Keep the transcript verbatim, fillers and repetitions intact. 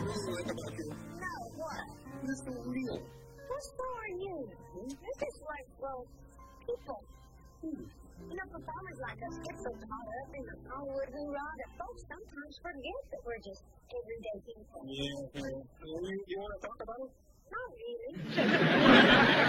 really like about you? No, what? You're so real. What so are you? Hmm? You're just like, well, people. Hmm. You know, performers like us get so caught up in the Hollywood hoorah that folks sometimes forget that we're just everyday people. Yeah, okay. You, you want to talk about it? Not really.